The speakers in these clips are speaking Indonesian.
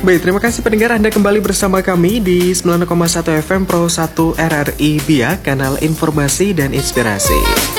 Baik, terima kasih pendengar, Anda kembali bersama kami di 90,1 FM Pro 1 RRI Biak, kanal informasi dan inspirasi.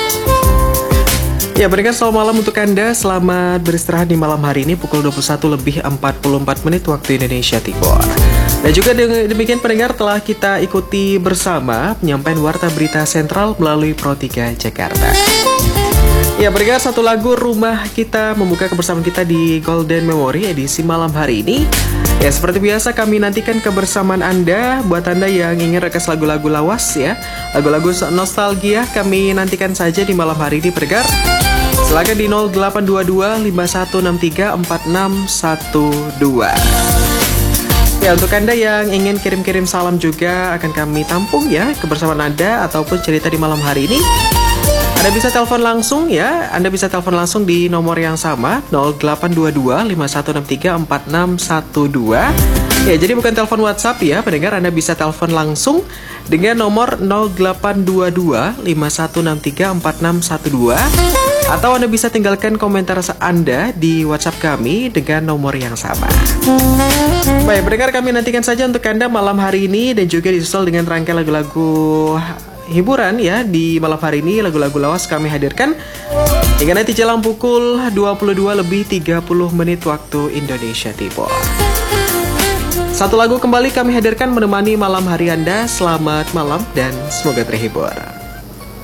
Ya, pendengar, selamat malam untuk Anda. Selamat beristirahat di malam hari ini pukul 21:44 waktu Indonesia Timur. Dan juga demikian pendengar, telah kita ikuti bersama penyampaian warta berita sentral melalui Pro 3 Jakarta. Ya, pendengar, satu lagu Rumah Kita membuka kebersamaan kita di Golden Memory edisi malam hari ini. Ya, seperti biasa kami nantikan kebersamaan Anda. Buat Anda yang ingin request lagu-lagu lawas ya, lagu-lagu nostalgia, kami nantikan saja di malam hari ini pendengar. Silakan di 0822 5163 4612. Ya, untuk Anda yang ingin kirim-kirim salam juga akan kami tampung ya kebersamaan Anda ataupun cerita di malam hari ini. Anda bisa telepon langsung ya, Anda bisa telepon langsung di nomor yang sama 0822 5163 4612. Ya, jadi bukan telepon WhatsApp ya, pendengar, Anda bisa telepon langsung dengan nomor 0822 5163 4612 atau Anda bisa tinggalkan komentar Anda di WhatsApp kami dengan nomor yang sama. Baik, pendengar, kami nantikan saja untuk Anda malam hari ini dan juga disusul dengan rangkaian lagu-lagu hiburan ya di malam hari ini. Lagu-lagu lawas kami hadirkan hingga nanti jelang pukul 22:30 waktu Indonesia Timur. Satu lagu kembali kami hadirkan menemani malam hari Anda. Selamat malam dan semoga terhibur.